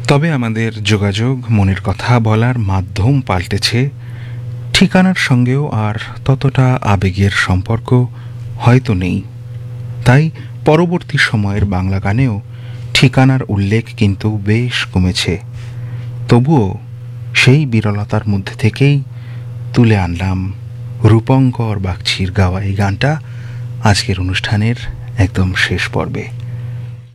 তবে আমাদের যোগাযোগ, মনের কথা বলার মাধ্যম পাল্টেছে। ঠিকানার সঙ্গেও আর ততটা আবেগের সম্পর্ক হয়তো নেই। তাই পরবর্তী সময়ের বাংলা গানেও ঠিকানার উল্লেখ কিন্তু বেশ কমেছে। তবুও সেই বিরলতার মধ্যে থেকেই তুলে আনলাম রূপঙ্কর বাগচির গাওয়া এই গানটা আজকের অনুষ্ঠানের একদম শেষ পর্বে।